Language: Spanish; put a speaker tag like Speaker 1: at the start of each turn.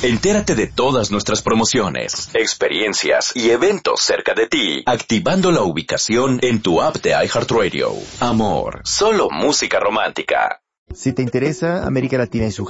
Speaker 1: Entérate de todas nuestras promociones, experiencias y eventos cerca de ti, activando la ubicación en tu app de iHeartRadio. Amor, solo música romántica.
Speaker 2: Si te interesa América Latina y su